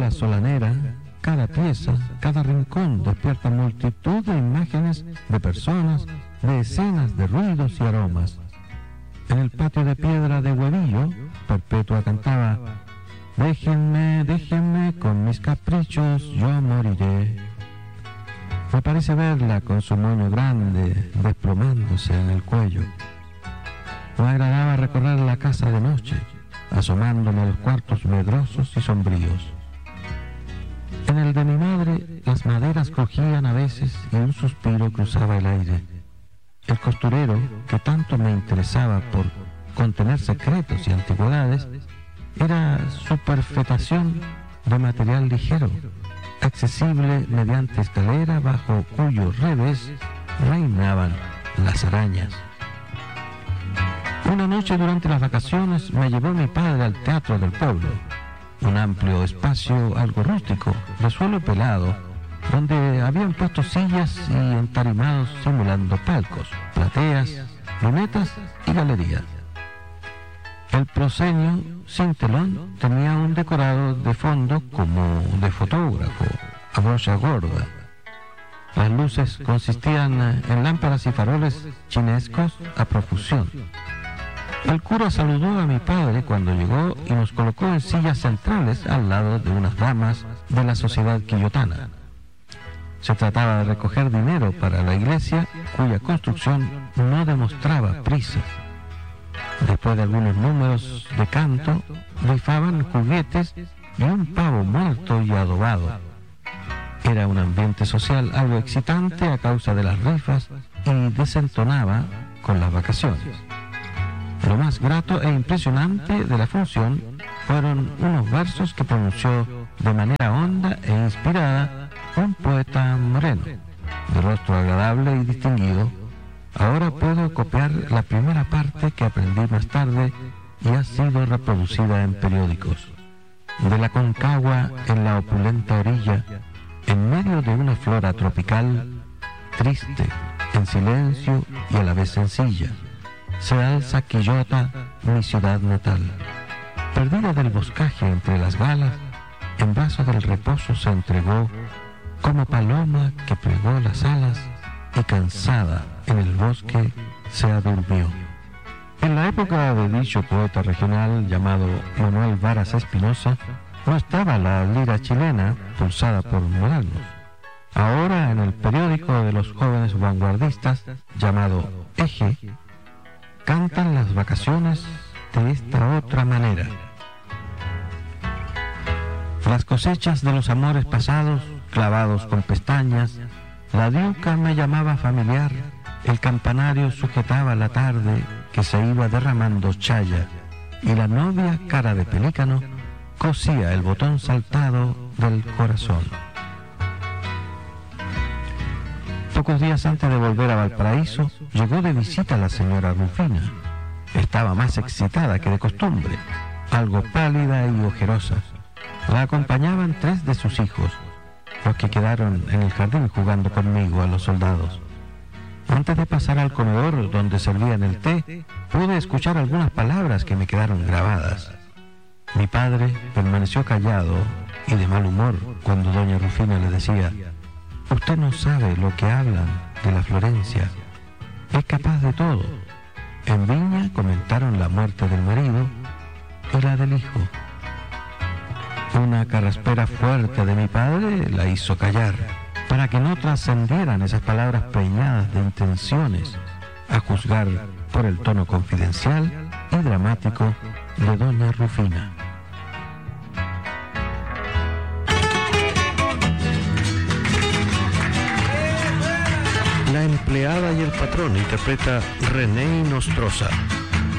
la solanera, cada pieza, cada rincón despierta multitud de imágenes de personas, de escenas, de ruidos y aromas. En el patio de piedra de Huevillo, Perpetua cantaba: déjenme, déjenme, con mis caprichos yo moriré. Me parece verla con su moño grande desplomándose en el cuello. Me agradaba recorrer la casa de noche, asomándome a los cuartos medrosos y sombríos. En el de mi madre las maderas crujían a veces y un suspiro cruzaba el aire. El costurero, que tanto me interesaba por contener secretos y antigüedades, era su perfectación de material ligero, accesible mediante escalera bajo cuyo revés reinaban las arañas. Una noche durante las vacaciones me llevó mi padre al teatro del pueblo, un amplio espacio algo rústico, de suelo pelado, donde habían puesto sillas y entarimados simulando palcos, plateas, lunetas y galerías. El proscenio, sin telón, tenía un decorado de fondo como de fotógrafo, a brocha gorda. Las luces consistían en lámparas y faroles chinescos a profusión. El cura saludó a mi padre cuando llegó y nos colocó en sillas centrales al lado de unas damas de la sociedad quillotana. Se trataba de recoger dinero para la iglesia, cuya construcción no demostraba prisa. Después de algunos números de canto, rifaban juguetes y un pavo muerto y adobado. Era un ambiente social algo excitante a causa de las rifas y desentonaba con las vacaciones. Lo más grato e impresionante de la función fueron unos versos que pronunció de manera honda e inspirada un poeta moreno, de rostro agradable y distinguido. Ahora puedo copiar la primera parte que aprendí más tarde y ha sido reproducida en periódicos. De la Concagua, en la opulenta orilla, en medio de una flora tropical, triste, en silencio y a la vez sencilla, se alza Quillota, mi ciudad natal. Perdida del boscaje entre las galas, en brazos del reposo se entregó, como paloma que plegó las alas y cansada en el bosque se adurmió. En la época de dicho poeta regional llamado Manuel Varas Espinosa, no estaba la lira chilena pulsada por Moranos. Ahora en el periódico de los jóvenes vanguardistas llamado Eje, cantan las vacaciones de esta otra manera. Las cosechas de los amores pasados, clavados con pestañas, la diuca me llamaba familiar, el campanario sujetaba la tarde que se iba derramando chaya, y la novia, cara de pelícano, cosía el botón saltado del corazón. Pocos días antes de volver a Valparaíso, llegó de visita la señora Rufina. Estaba más excitada que de costumbre, algo pálida y ojerosa. La acompañaban 3 de sus hijos, los que quedaron en el jardín jugando conmigo a los soldados. Antes de pasar al comedor donde servían el té, pude escuchar algunas palabras que me quedaron grabadas. Mi padre permaneció callado y de mal humor cuando doña Rufina le decía: «Usted no sabe lo que hablan de la Florencia. Es capaz de todo». En Viña comentaron la muerte del marido y la del hijo. Una carraspera fuerte de mi padre la hizo callar, para que no trascendieran esas palabras preñadas de intenciones, a juzgar por el tono confidencial y dramático de doña Rufina. La empleada y el patrón interpreta René Nostroza.